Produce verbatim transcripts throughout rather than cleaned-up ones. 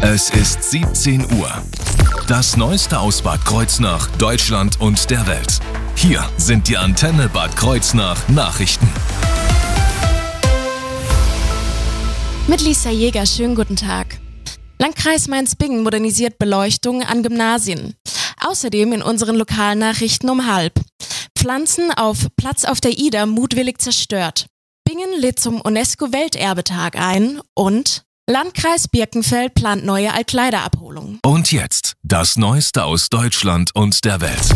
Es ist siebzehn Uhr. Das Neueste aus Bad Kreuznach, Deutschland und der Welt. Hier sind die Antenne Bad Kreuznach Nachrichten. Mit Lisa Jäger, schönen guten Tag. Landkreis Mainz-Bingen modernisiert Beleuchtung an Gymnasien. Außerdem in unseren Lokalnachrichten um halb. Pflanzen auf Platz auf der Ida mutwillig zerstört. Bingen lädt zum UNESCO-Welterbetag ein und Landkreis Birkenfeld plant neue Altkleiderabholung. Und jetzt das Neueste aus Deutschland und der Welt.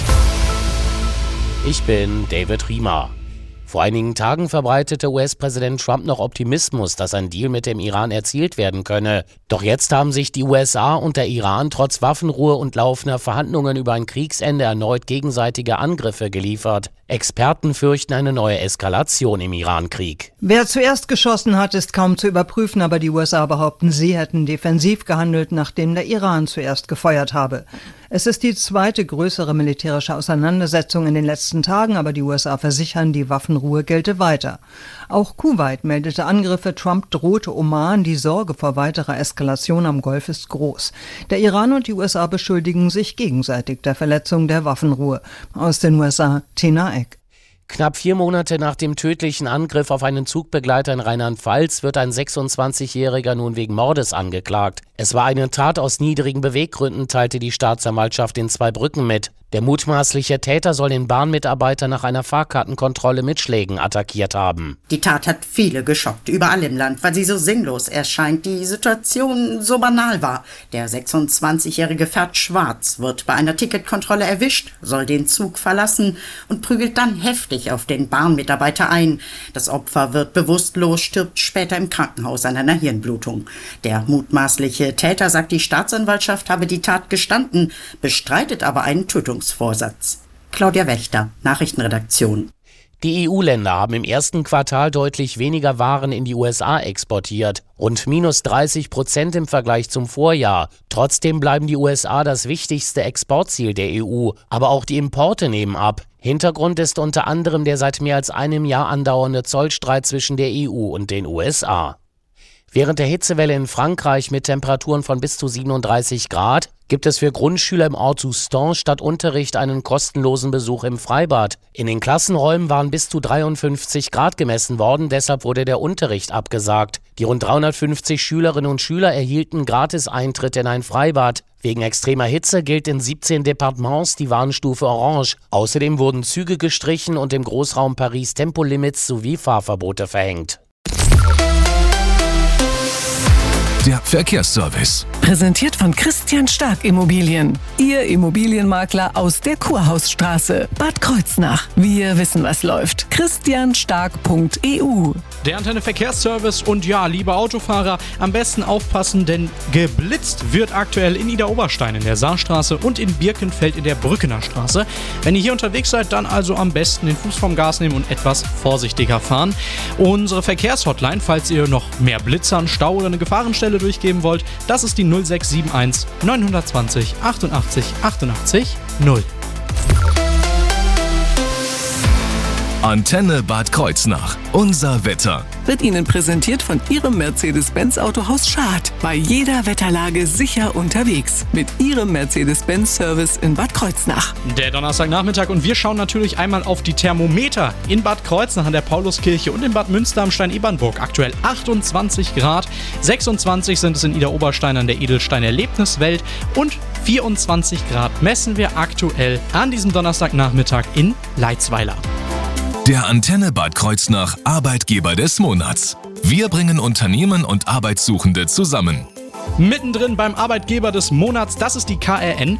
Ich bin David Riemer. Vor einigen Tagen verbreitete U S-Präsident Trump noch Optimismus, dass ein Deal mit dem Iran erzielt werden könne. Doch jetzt haben sich die U S A und der Iran trotz Waffenruhe und laufender Verhandlungen über ein Kriegsende erneut gegenseitige Angriffe geliefert. Experten fürchten eine neue Eskalation im Iran-Krieg. Wer zuerst geschossen hat, ist kaum zu überprüfen, aber die U S A behaupten, sie hätten defensiv gehandelt, nachdem der Iran zuerst gefeuert habe. Es ist die zweite größere militärische Auseinandersetzung in den letzten Tagen, aber die U S A versichern, die Waffenruhe gelte weiter. Auch Kuwait meldete Angriffe, Trump drohte Oman, die Sorge vor weiterer Eskalation am Golf ist groß. Der Iran und die U S A beschuldigen sich gegenseitig der Verletzung der Waffenruhe. Aus den U S A, Tina Eck. Knapp vier Monate nach dem tödlichen Angriff auf einen Zugbegleiter in Rheinland-Pfalz wird ein sechsundzwanzigjähriger nun wegen Mordes angeklagt. Es war eine Tat aus niedrigen Beweggründen, teilte die Staatsanwaltschaft in Zweibrücken mit. Der mutmaßliche Täter soll den Bahnmitarbeiter nach einer Fahrkartenkontrolle mit Schlägen attackiert haben. Die Tat hat viele geschockt, überall im Land, weil sie so sinnlos erscheint, die Situation so banal war. Der sechsundzwanzigjährige fährt schwarz, wird bei einer Ticketkontrolle erwischt, soll den Zug verlassen und prügelt dann heftig auf den Bahnmitarbeiter ein. Das Opfer wird bewusstlos, stirbt später im Krankenhaus an einer Hirnblutung. Der mutmaßliche Täter, sagt die Staatsanwaltschaft, habe die Tat gestanden, bestreitet aber einen Tötungsvorsatz. Claudia Wächter, Nachrichtenredaktion. Die E U-Länder haben im ersten Quartal deutlich weniger Waren in die U S A exportiert, rund minus dreißig Prozent im Vergleich zum Vorjahr. Trotzdem bleiben die U S A das wichtigste Exportziel der E U, aber auch die Importe nehmen ab. Hintergrund ist unter anderem der seit mehr als einem Jahr andauernde Zollstreit zwischen der E U und den U S A. Während der Hitzewelle in Frankreich mit Temperaturen von bis zu siebenunddreißig Grad gibt es für Grundschüler im Ort Soustons statt Unterricht einen kostenlosen Besuch im Freibad. In den Klassenräumen waren bis zu dreiundfünfzig Grad gemessen worden, deshalb wurde der Unterricht abgesagt. Die rund dreihundertfünfzig Schülerinnen und Schüler erhielten gratis Eintritt in ein Freibad. Wegen extremer Hitze gilt in siebzehn Departements die Warnstufe Orange. Außerdem wurden Züge gestrichen und im Großraum Paris Tempolimits sowie Fahrverbote verhängt. Der Verkehrsservice. Präsentiert von Christian Stark Immobilien. Ihr Immobilienmakler aus der Kurhausstraße, Bad Kreuznach. Wir wissen, was läuft. christian stark punkt e u. Der Antenne Verkehrsservice und ja, liebe Autofahrer, am besten aufpassen, denn geblitzt wird aktuell in Idar-Oberstein in der Saarstraße und in Birkenfeld in der Brückener Straße. Wenn ihr hier unterwegs seid, dann also am besten den Fuß vom Gas nehmen und etwas vorsichtiger fahren. Unsere Verkehrshotline, falls ihr noch mehr Blitzern, Stau oder eine Gefahrenstelle durchgeben wollt, das ist die null sechs sieben eins neun zwei null achtundachtzig achtundachtzig null. Antenne Bad Kreuznach. Unser Wetter. Wird Ihnen präsentiert von Ihrem Mercedes-Benz Autohaus Schad. Bei jeder Wetterlage sicher unterwegs. Mit Ihrem Mercedes-Benz-Service in Bad Kreuznach. Der Donnerstagnachmittag und wir schauen natürlich einmal auf die Thermometer in Bad Kreuznach an der Pauluskirche und in Bad Münster am Stein-Ebernburg. Aktuell achtundzwanzig Grad, sechsundzwanzig sind es in Idar-Oberstein an der Edelstein-Erlebniswelt und vierundzwanzig Grad messen wir aktuell an diesem Donnerstagnachmittag in Leitzweiler. Der Antenne Bad Kreuznach Arbeitgeber des Monats. Wir bringen Unternehmen und Arbeitssuchende zusammen. Mittendrin beim Arbeitgeber des Monats, das ist die K R N.